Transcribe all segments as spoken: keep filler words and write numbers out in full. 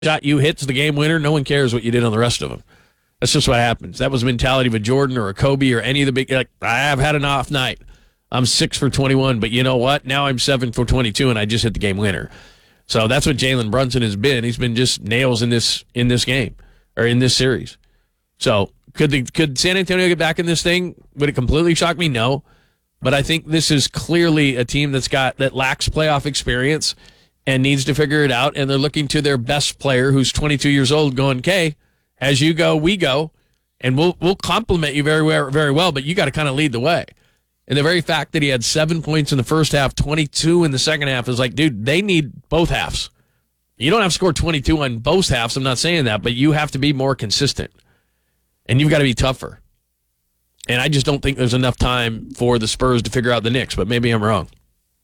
shot you hits the game winner, no one cares what you did on the rest of them. That's just what happens. That was the mentality of a Jordan or a Kobe or any of the big, like, I've had an off night. I'm six for twenty-one, but you know what? Now I'm seven for twenty-two, and I just hit the game winner. So that's what Jalen Brunson has been. He's been just nails in this in this game or in this series. So could the, could San Antonio get back in this thing? Would it completely shock me? No. But I think this is clearly a team that's got that lacks playoff experience and needs to figure it out, and they're looking to their best player, who's twenty-two years old, going, okay, as you go, we go, and we'll we'll compliment you very well, very well, but you got to kind of lead the way. And the very fact that he had seven points in the first half, twenty-two in the second half, is like, dude, they need both halves. You don't have to score twenty-two on both halves, I'm not saying that, but you have to be more consistent, and you've got to be tougher. And I just don't think there's enough time for the Spurs to figure out the Knicks, but maybe I'm wrong.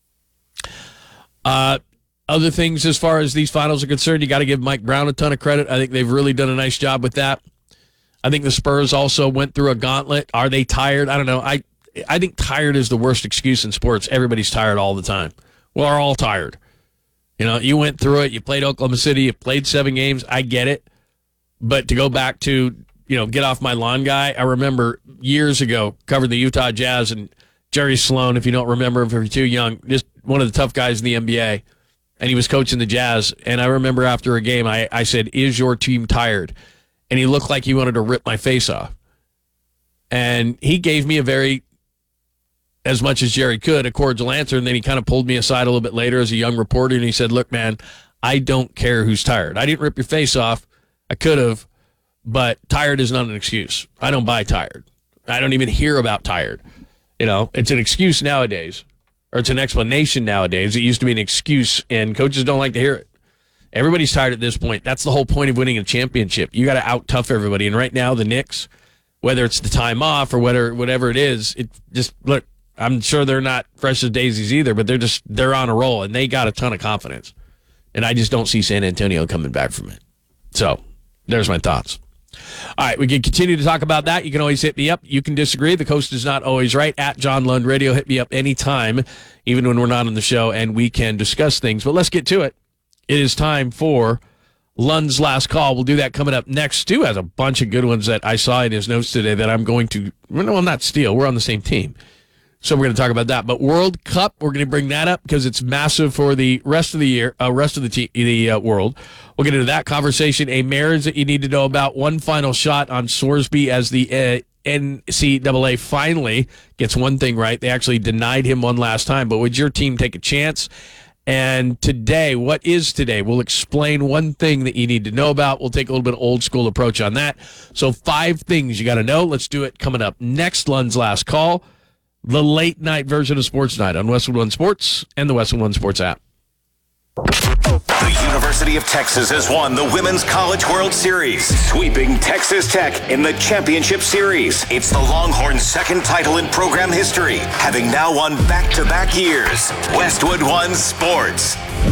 Uh, other things as far as these finals are concerned, you got to give Mike Brown a ton of credit. I think they've really done a nice job with that. I think the Spurs also went through a gauntlet. Are they tired? I don't know. I I think tired is the worst excuse in sports. Everybody's tired all the time. Well, we're all tired. You know, you went through it. You played Oklahoma City. You played seven games. I get it. But to go back to, you know, get off my lawn guy, I remember years ago covered the Utah Jazz, and Jerry Sloan, if you don't remember him, if you're too young, just one of the tough guys in the N B A, and he was coaching the Jazz. And I remember after a game, I, I said, is your team tired? And he looked like he wanted to rip my face off. And he gave me a very, as much as Jerry could, a cordial answer, and then he kind of pulled me aside a little bit later as a young reporter, and he said, look, man, I don't care who's tired. I didn't rip your face off. I could have. But tired is not an excuse. I don't buy tired. I don't even hear about tired. You know, it's an excuse nowadays, or it's an explanation nowadays. It used to be an excuse, and coaches don't like to hear it. Everybody's tired at this point. That's the whole point of winning a championship. You got to out-tough everybody. And right now, the Knicks, whether it's the time off or whether whatever it is, it just, look, I'm sure they're not fresh as daisies either, but they're just, they're on a roll, and they got a ton of confidence. And I just don't see San Antonio coming back from it. So, there's my thoughts. All right, we can continue to talk about that. You can always hit me up. You can disagree. The coast is not always right. At John Lund Radio, hit me up anytime, even when we're not on the show, and we can discuss things. But let's get to it. It is time for Lund's Last Call. We'll do that coming up next. Stu has a bunch of good ones that I saw in his notes today that I'm going to, well, not steal. We're on the same team. So we're going to talk about that. But World Cup, we're going to bring that up because it's massive for the rest of the year, uh, rest of the te- the uh, world. We'll get into that conversation. A marriage that you need to know about. One final shot on Sorsby as the uh, N C double A finally gets one thing right. They actually denied him one last time. But would your team take a chance? And today, what is today? We'll explain one thing that you need to know about. We'll take a little bit of old school approach on that. So five things you got to know. Let's do it coming up next. Lund's Last Call. The late night version of Sports Night on Westwood One Sports and the Westwood One Sports app. The University of Texas has won the Women's College World Series, sweeping Texas Tech in the championship series. It's the Longhorns' second title in program history, having now won back-to-back years. Westwood One Sports.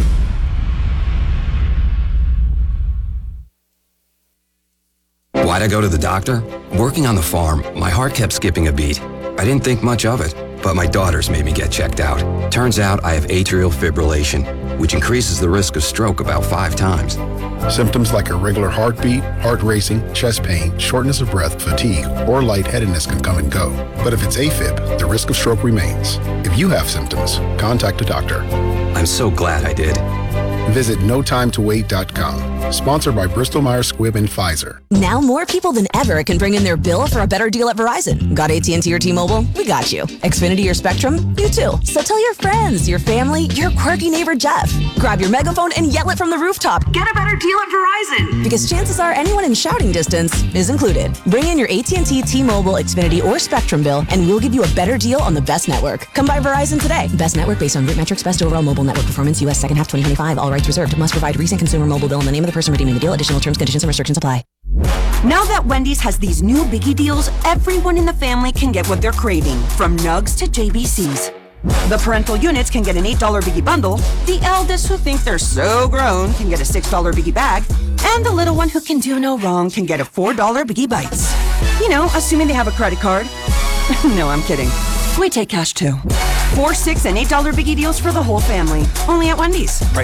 Why'd I go to the doctor? Working on the farm, my heart kept skipping a beat. I didn't think much of it, but my daughters made me get checked out. Turns out I have atrial fibrillation, which increases the risk of stroke about five times. Symptoms like irregular heartbeat, heart racing, chest pain, shortness of breath, fatigue, or lightheadedness can come and go. But if it's AFib, the risk of stroke remains. If you have symptoms, contact a doctor. I'm so glad I did. Visit no time to wait dot com. Sponsored by Bristol Myers Squibb and Pfizer. Now more people than ever can bring in their bill for a better deal at Verizon. Got A T and T or T-Mobile? We got you. Xfinity or Spectrum? You too. So tell your friends, your family, your quirky neighbor Jeff. Grab your megaphone and yell it from the rooftop. Get a better deal at Verizon. Because chances are anyone in shouting distance is included. Bring in your A T and T, T-Mobile, Xfinity, or Spectrum bill, and we'll give you a better deal on the best network. Come by Verizon today. Best network based on root metrics, best overall mobile network performance, U S second half twenty twenty-five. All rights reserved. Must provide recent consumer mobile bill and the name of the person redeeming the deal. Additional terms, conditions, and restrictions apply. Now that Wendy's has these new biggie deals, everyone in the family can get what they're craving, from nugs to J B Cs. The parental units can get an eight dollar biggie bundle, the eldest who think they're so grown can get a six dollar biggie bag, and the little one who can do no wrong can get a four dollar biggie bites. You know, assuming they have a credit card. No, I'm kidding. We take cash too. Four, six, and eight dollar biggie deals for the whole family. Only at Wendy's. Prices